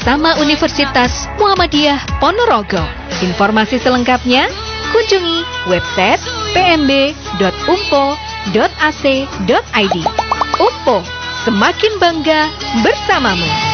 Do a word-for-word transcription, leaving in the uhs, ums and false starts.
bersama Universitas Muhammadiyah Ponorogo. Informasi selengkapnya kunjungi website p m b dot u m p o dot a c dot i d. U M P O, semakin bangga bersamamu.